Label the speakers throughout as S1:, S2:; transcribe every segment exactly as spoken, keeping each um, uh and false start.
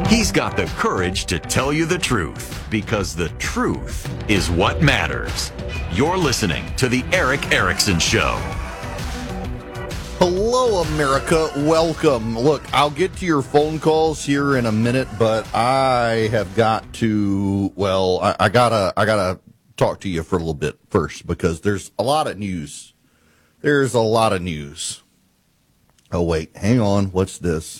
S1: He's got the courage to tell you the truth, because the truth is what matters. You're listening to The Erick Erickson Show.
S2: Hello, America. Welcome. Look, I'll get to your phone calls here in a minute, but I have got to, well, I, I gotta, I gotta talk to you for a little bit first, because there's a lot of news. There's a lot of news. Oh, wait, hang on. What's this?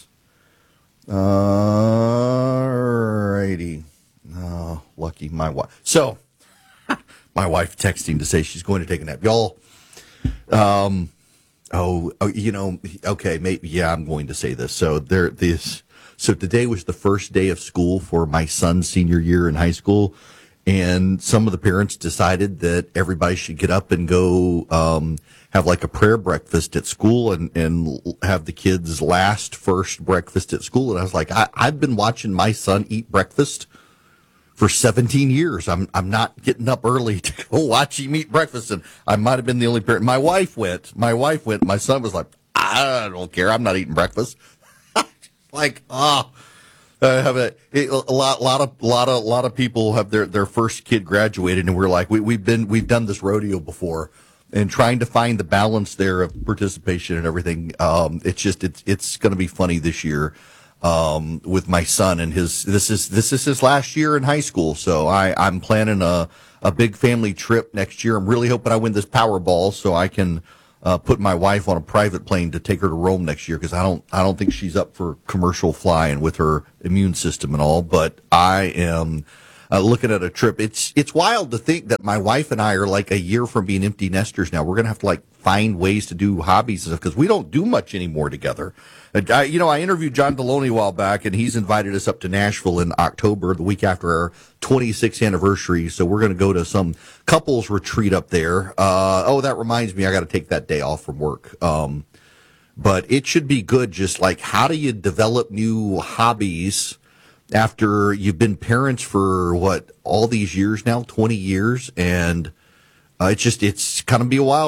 S2: Alrighty. Oh, lucky my wife. So, my wife texting to say she's going to take a nap. Y'all, um, oh, oh, you know, okay, maybe, yeah, I'm going to say this. So, there, this, so today was the first day of school for my son's senior year in high school, and some of the parents decided that everybody should get up and go, um, have like a prayer breakfast at school and, and have the kids' last first breakfast at school. And I was like, I, I've been watching my son eat breakfast for seventeen years. I'm I'm not getting up early to go watch him eat breakfast. And I might have been the only parent. My wife went. My wife went. My son was like, I don't care. I'm not eating breakfast. Like, oh. Uh, have a, a lot, lot of, lot of, lot of people have their, their first kid graduated, and we're like, we, we've been, we've done this rodeo before, and trying to find the balance there of participation and everything. Um, it's just, it's, it's going to be funny this year, um, with my son and his, this is, this is his last year in high school. So I, I'm planning a, a big family trip next year. I'm really hoping I win this Powerball so I can, Uh, put my wife on a private plane to take her to Rome next year, because I don't I don't think she's up for commercial flying with her immune system and all. But I am uh, looking at a trip. It's it's wild to think that my wife and I are like a year from being empty nesters now. We're gonna have to like find ways to do hobbies and stuff, because we don't do much anymore together. And I, you know, I interviewed John Deloney a while back, and he's invited us up to Nashville in October, the week after our twenty-sixth anniversary. So we're going to go to some couples retreat up there. Uh, oh, that reminds me, I got to take that day off from work. Um, but it should be good. Just like, how do you develop new hobbies after you've been parents for what, all these years now, twenty years? And uh, it's just, it's kind of be a while